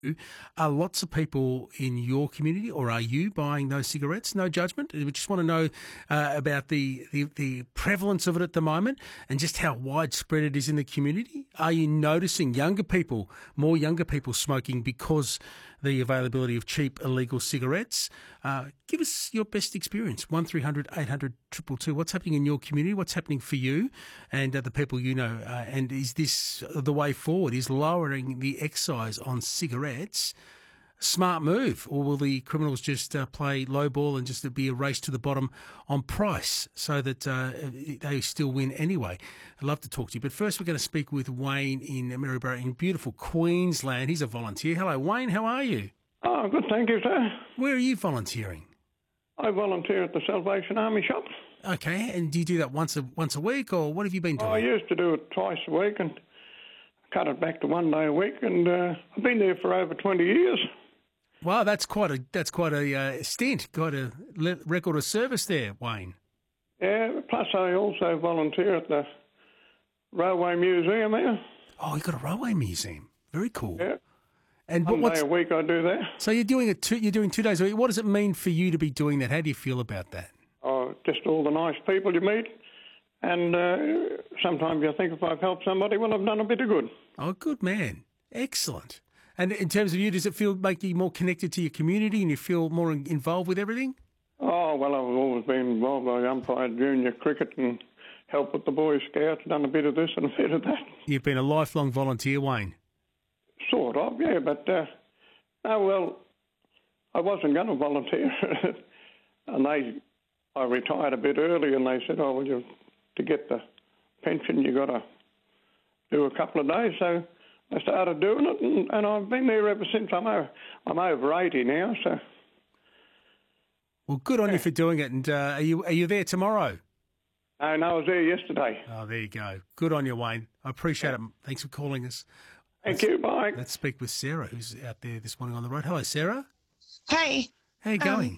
Are lots of people in your community, or are you buying those cigarettes? No judgment. We just want to know about the prevalence of it at the moment and just how widespread it is in the community. Are you noticing more younger people smoking because the availability of cheap illegal cigarettes? Give us your best experience. 1300 800 222. What's happening in your community? What's happening for you and the people you know? And is this the way forward? Is lowering the excise on cigarettes a smart move, or will the criminals just play low ball and just be a race to the bottom on price so that they still win anyway? I'd love to talk to you. But first, we're going to speak with Wayne in Maryborough in beautiful Queensland. He's a volunteer. Hello, Wayne. How are you? Oh, good, thank you, sir. Where are you volunteering? I volunteer at the Salvation Army shop. Okay, and do you do that once a week, or what have you been doing? I used to do it twice a week and cut it back to 1 day a week, and I've been there for over 20 years. Wow, that's quite a stint, quite a record of service there, Wayne. Yeah, plus I also volunteer at the Railway Museum here. Oh, you've got a railway museum. Very cool. Yeah. And One day a week I do that. So you're doing you're doing 2 days a week. What does it mean for you to be doing that? How do you feel about that? Oh, just all the nice people you meet. And sometimes you think if I've helped somebody, well, I've done a bit of good. Oh, good man. Excellent. And in terms of you, does it make you more connected to your community and you feel more involved with everything? Oh, well, I've always been involved. I umpired junior cricket and helped with the Boy Scouts, done a bit of this and a bit of that. You've been a lifelong volunteer, Wayne. Sort of, yeah, but, I wasn't going to volunteer. And I retired a bit early and they said, oh, well, to get the pension, you got to do a couple of days. So I started doing it and I've been there ever since. I'm over 80 now, so. Well, good on you for doing it. And are you there tomorrow? No, I was there yesterday. Oh, there you go. Good on you, Wayne. I appreciate it. Thanks for calling us. Thank you. Bye. Let's speak with Sarah, who's out there this morning on the road. Hello, Sarah. Hey. How you going?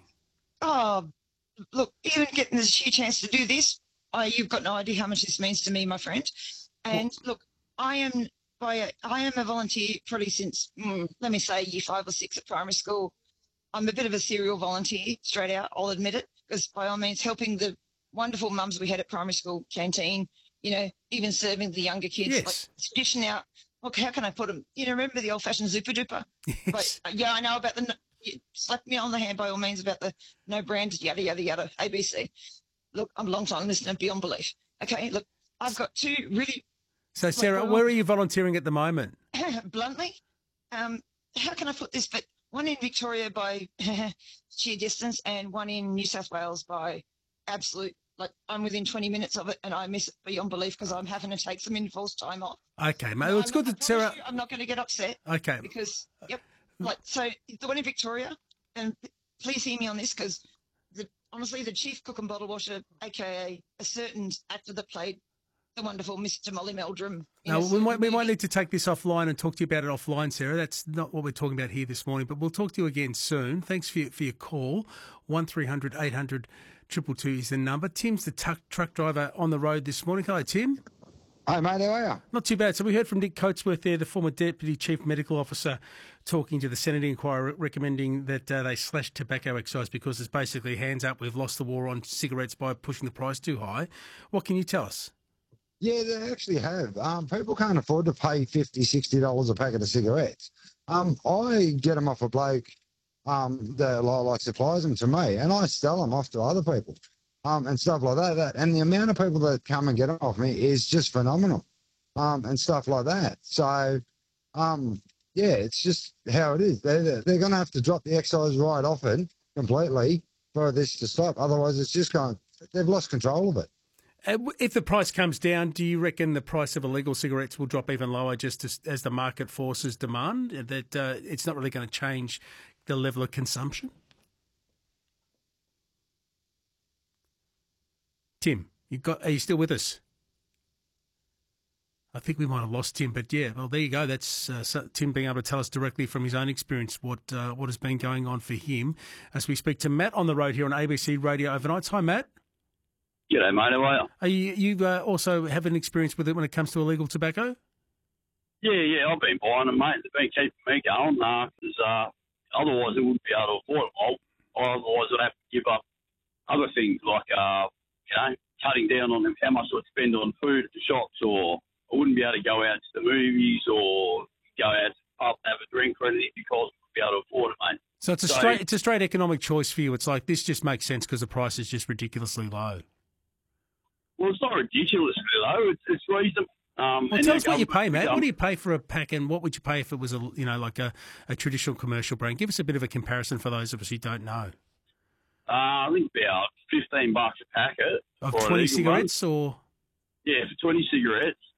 Look, even getting the sheer chance to do this, you've got no idea how much this means to me, my friend. And look, I am a volunteer probably since, let me say, year 5 or 6 at primary school. I'm a bit of a serial volunteer, straight out, I'll admit it, because by all means helping the wonderful mums we had at primary school canteen, even serving the younger kids, yes. like dishing out. Look, how can I put them? Remember the old-fashioned Zooper Duper? Yes. Like, I know about slap me on the hand by all means about the no brand, yada, yada, yada, ABC. Look, I'm a long-time listener beyond belief. Okay, look, I've got 2 really... So, Sarah, where are you volunteering at the moment? Bluntly, how can I put this? But one in Victoria by sheer distance and one in New South Wales by absolute... Like, I'm within 20 minutes of it and I miss it beyond belief because I'm having to take some enforced time off. Okay, mate. Well, it's good that Sarah... I'm not going to get upset. Okay. Because, so the one in Victoria, and please hear me on this because honestly, the chief cook and bottle washer, a.k.a. a certain actor that played the wonderful Mr. Molly Meldrum. No, we might need to take this offline and talk to you about it offline, Sarah. That's not what we're talking about here this morning, but we'll talk to you again soon. Thanks for your call. 1300 800 222 is the number. Tim's the truck driver on the road this morning. Hello, Tim. Hi, mate. How are you? Not too bad. So we heard from Nick Coatsworth there, the former Deputy Chief Medical Officer, talking to the Senate inquiry, recommending that they slash tobacco excise because it's basically hands up. We've lost the war on cigarettes by pushing the price too high. What can you tell us? Yeah, they actually have. People can't afford to pay $50, $60 a packet of cigarettes. I get them off a bloke that supplies them to me, and I sell them off to other people and stuff like that. And the amount of people that come and get them off me is just phenomenal and stuff like that. So, it's just how it is. They're going to have to drop the excise right off it completely for this to stop. Otherwise, it's just they've lost control of it. If the price comes down, do you reckon the price of illegal cigarettes will drop even lower just as the market forces demand, that it's not really going to change the level of consumption? Tim, are you still with us? I think we might have lost Tim, but yeah, well, there you go. That's Tim being able to tell us directly from his own experience what has been going on for him. As we speak to Matt on the road here on ABC Radio Overnights. Hi, Matt. G'day, mate. How are you? You also have an experience with it when it comes to illegal tobacco? Yeah, I've been buying them, mate. They've been keeping me going because otherwise I wouldn't be able to afford them. Otherwise I'd have to give up other things like, cutting down on how much I'd spend on food at the shops, or I wouldn't be able to go out to the movies or go out to the pub and have a drink or anything because I wouldn't be able to afford it, mate. So it's a straight economic choice for you. It's like this just makes sense because the price is just ridiculously low. Well, it's not ridiculously low. It's reasonable. Well, tell us what you pay, Matt. What do you pay for a pack, and what would you pay if it was a traditional commercial brand? Give us a bit of a comparison for those of us who don't know. I think about $15 a packet of 20 cigarettes, or for 20 cigarettes.